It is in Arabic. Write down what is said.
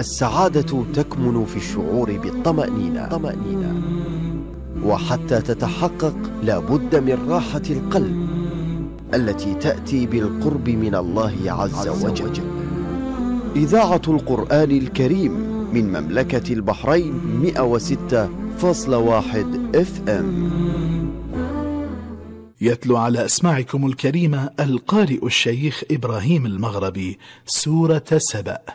السعادة تكمن في الشعور بالطمأنينة، وحتى تتحقق لا بد من راحة القلب التي تأتي بالقرب من الله عز وجل. إذاعة القرآن الكريم من مملكة البحرين 106.1 FM. يتلو على أسماعكم الكريمة القارئ الشيخ إبراهيم المغربي سورة سبأ.